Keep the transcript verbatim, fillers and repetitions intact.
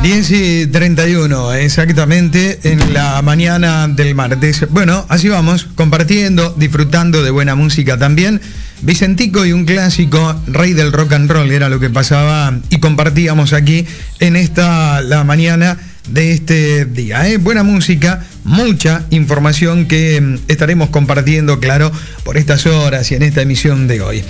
diez y treinta y uno, exactamente, en la mañana del martes. Bueno, así vamos, compartiendo, disfrutando de buena música también. Vicentico y un clásico, rey del rock and roll, era lo que pasaba y compartíamos aquí en esta, la mañana de este día, ¿eh? Buena música, mucha información que estaremos compartiendo, claro, por estas horas y en esta emisión de hoy.